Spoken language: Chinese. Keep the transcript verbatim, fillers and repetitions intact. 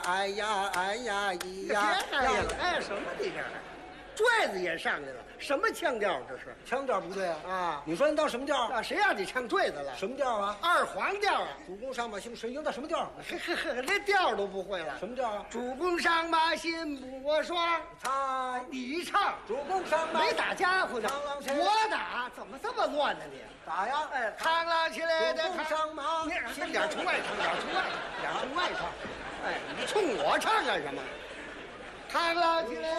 哎呀哎呀咿呀！ 哎呀，哎什么你这？拽子也上来了，什么腔调这是？ 腔调不对啊！ 啊， 你说你到什么调？ 啊，谁让你唱坠子了？ 什么调啊？ 二黄调啊！ 主公上马行神鹰，到什么调？ 呵呵呵，连调都不会了。 什么调啊？ 主公上马心不我双， 唱你唱。 主公上马没打家伙呢， 螳螂起来我打，怎么这么乱呢你？ 打呀！ 哎，螳螂起来的主公上马， 你点点从外唱，点从外唱，点从外唱。哎，你冲我唱干什么？螳螂起来。